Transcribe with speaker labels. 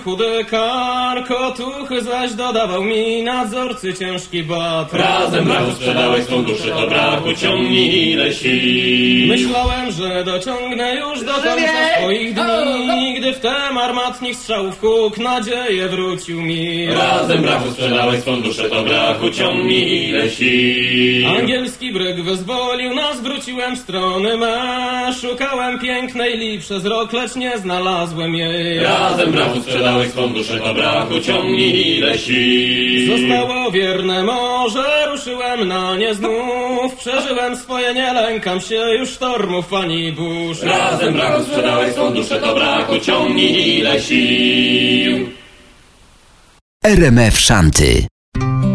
Speaker 1: Chudy kark, otuchy zaś dodawał mi nadzorcy ciężki bat.
Speaker 2: Razem brachu sprzedałeś swą duszę, to brachu ciągnij ile sił.
Speaker 1: Myślałem, że dociągnę już do końca swoich dni, gdy wtem armatnik strzałów huk nadzieję wrócił mi.
Speaker 2: Razem brachu sprzedałeś swą duszę, to brachu ciągnij ile sił.
Speaker 1: Angielski bryg wyzwolił nas, wróciłem w strony me. Szukałem pięknej li przez rok, lecz nie znalazłem jej.
Speaker 2: Razem brachu sprzedałeś swą duszę, to brachu ciągnij ile sił.
Speaker 1: Zostało wierne morze, ruszyłem na nie znów. Przeżyłem swoje, nie lękam się już sztormów ani burz.
Speaker 2: Razem brachu sprzedałeś swą duszę, to brachu ciągnij ile sił.
Speaker 3: RMF Szanty.